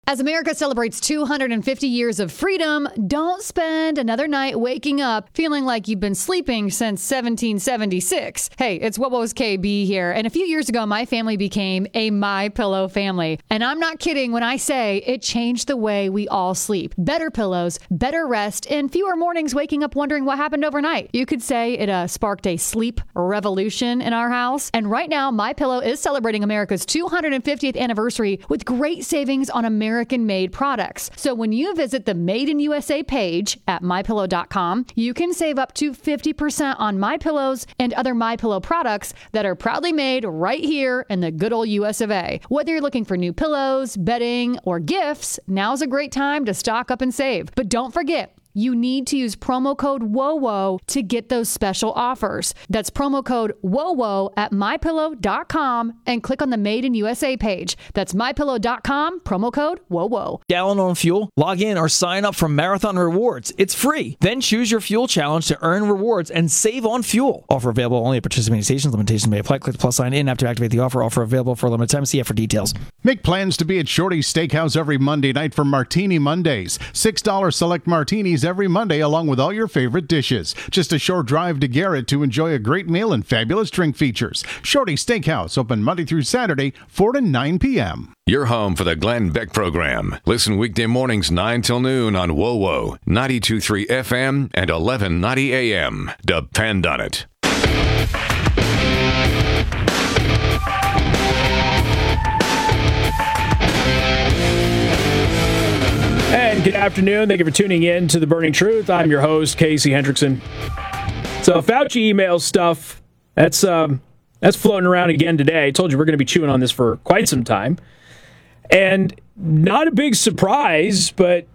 As America celebrates 250 years of freedom, don't spend another night waking up feeling like you've been sleeping since 1776. Hey, it's WOWO's KB here, and a few years ago, my family became a MyPillow family. And I'm not kidding when I say it changed the way we all sleep. Better pillows, better rest, and fewer mornings waking up wondering what happened overnight. You could say it sparked a sleep revolution in our house. And right now, MyPillow is celebrating America's 250th anniversary with great savings on American-made products. So when you visit the Made in USA page at MyPillow.com, you can save up to 50% on MyPillows and other MyPillow products that are proudly made right here in the good old US of A. Whether you're looking for new pillows, bedding, or gifts, now's a great time to stock up and save. But don't forget, you need to use promo code WOWO to get those special offers. That's promo code WOWO at MyPillow.com and click on the Made in USA page. That's MyPillow.com, promo code WOWO. Gallon on fuel? Log in or sign up for Marathon Rewards. It's free. Then choose your fuel challenge to earn rewards and save on fuel. Offer available only at participating stations. Limitations may apply. Click the plus sign in app to activate the offer. Offer available for a limited time. See app for details. Make plans to be at Shorty's Steakhouse every Monday night for Martini Mondays. $6 select martinis every Monday along with all your favorite dishes. Just a short drive to Garrett to enjoy a great meal and fabulous drink features. Shorty's Steakhouse, open Monday through Saturday, 4 to 9 p.m. Your home for the Glenn Beck Program. Listen weekday mornings 9 till noon on WOWO, 92.3 FM and 1190 AM. Depend on it. And good afternoon. Thank you for tuning in to The Burning Truth. I'm your host, Casey Hendrickson. So Fauci email stuff, that's floating around again today. I told you we're going to be chewing on this for quite some time. And not a big surprise, but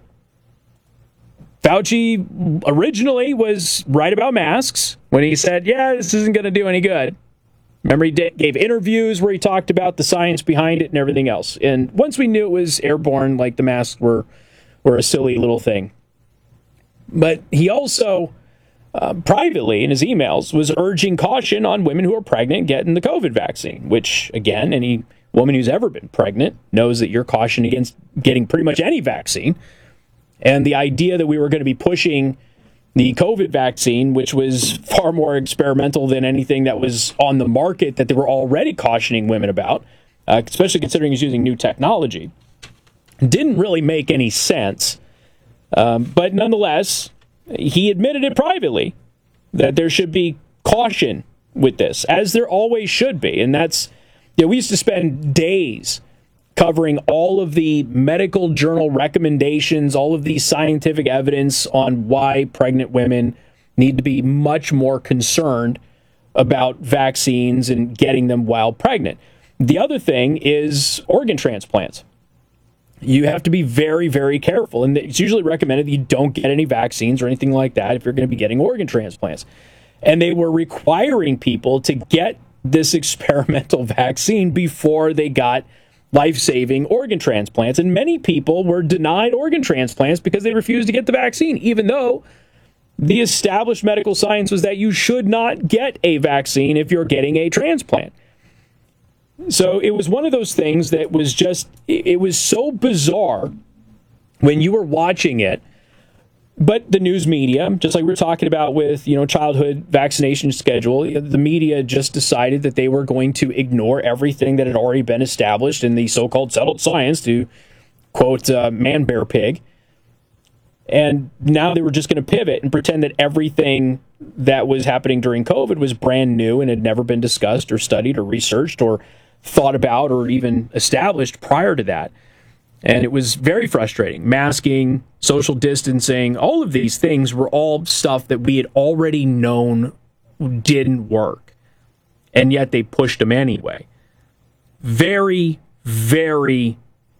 Fauci originally was right about masks when he said, yeah, this isn't going to do any good. Remember, he gave interviews where he talked about the science behind it and everything else. And once we knew it was airborne, like the masks were a silly little thing. But he also, privately in his emails, was urging caution on women who are pregnant getting the COVID vaccine, which, again, any woman who's ever been pregnant knows that you're cautioned against getting pretty much any vaccine. And the idea that we were going to be pushing the COVID vaccine, which was far more experimental than anything that was on the market that they were already cautioning women about, especially considering he's using new technology, didn't really make any sense. But nonetheless, he admitted it privately that there should be caution with this, as there always should be. And that's, we used to spend days covering all of the medical journal recommendations, all of the scientific evidence on why pregnant women need to be much more concerned about vaccines and getting them while pregnant. The other thing is organ transplants. You have to be very, very careful. And it's usually recommended that you don't get any vaccines or anything like that if you're going to be getting organ transplants. And they were requiring people to get this experimental vaccine before they got life-saving organ transplants. And many people were denied organ transplants because they refused to get the vaccine, even though the established medical science was that you should not get a vaccine if you're getting a transplant. So it was one of those things that was just, it was so bizarre when you were watching it. But the news media, just like we were talking about with, childhood vaccination schedule, the media just decided that they were going to ignore everything that had already been established in the so-called settled science, to quote Man Bear Pig. And now they were just going to pivot and pretend that everything that was happening during COVID was brand new and had never been discussed or studied or researched or thought about or even established prior to that. And it was very frustrating. Masking, social distancing, all of these things were all stuff that we had already known didn't work. And yet they pushed them anyway. Very, very,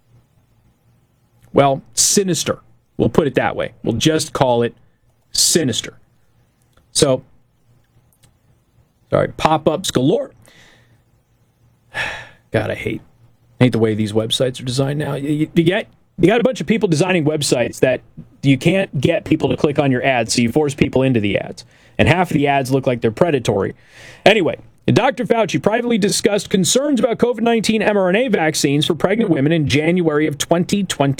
sinister. We'll put it that way. We'll just call it sinister. So, pop-ups galore. God, I hate the way these websites are designed now. You got a bunch of people designing websites that you can't get people to click on your ads, so you force people into the ads. And half of the ads look like they're predatory. Anyway, Dr. Fauci privately discussed concerns about COVID-19 mRNA vaccines for pregnant women in January of 2020.